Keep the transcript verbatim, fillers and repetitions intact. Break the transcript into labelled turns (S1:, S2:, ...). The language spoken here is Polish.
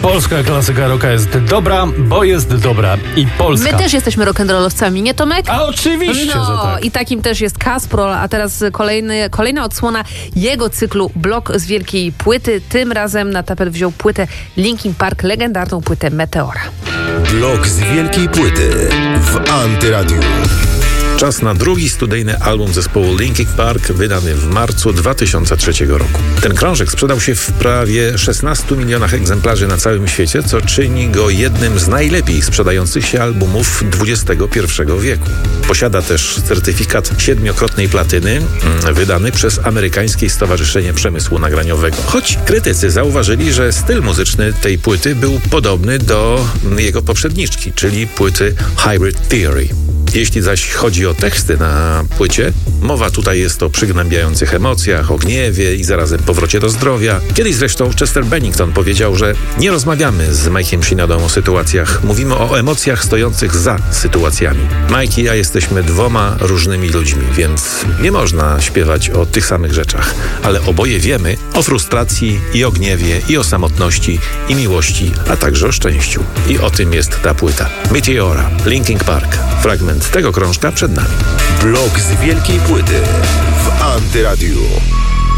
S1: Polska klasyka rocka jest dobra, bo jest dobra i polska.
S2: My też jesteśmy rock'n'rollowcami, nie Tomek?
S1: A oczywiście,
S2: no,
S1: że tak.
S2: I takim też jest Kasprol, a teraz kolejny, kolejna odsłona jego cyklu Blok z wielkiej płyty. Tym razem na tapet wziął płytę Linkin Park, legendarną płytę Meteora.
S3: Blok z wielkiej płyty w Antyradiu.
S4: Czas na drugi studyjny album zespołu Linkin Park, wydany w marcu dwa tysiące trzeciego roku. Ten krążek sprzedał się w prawie szesnastu milionach egzemplarzy na całym świecie, co czyni go jednym z najlepiej sprzedających się albumów dwudziestego pierwszego wieku. Posiada też certyfikat siedmiokrotnej platyny, wydany przez Amerykańskie Stowarzyszenie Przemysłu Nagraniowego. Choć krytycy zauważyli, że styl muzyczny tej płyty był podobny do jego poprzedniczki, czyli płyty Hybrid Theory. Jeśli zaś chodzi o teksty na płycie, mowa tutaj jest o przygnębiających emocjach, o gniewie i zarazem powrocie do zdrowia. Kiedyś zresztą Chester Bennington powiedział, że nie rozmawiamy z Mike'iem Shinodą o sytuacjach, mówimy o emocjach stojących za sytuacjami. Mike i ja jesteśmy dwoma różnymi ludźmi, więc nie można śpiewać o tych samych rzeczach, ale oboje wiemy o frustracji i o gniewie, i o samotności, i miłości, a także o szczęściu. I o tym jest ta płyta. Meteora, Linkin Park. Fragment tego krążka przed nami.
S3: Blok z wielkiej płyty w Antyradiu.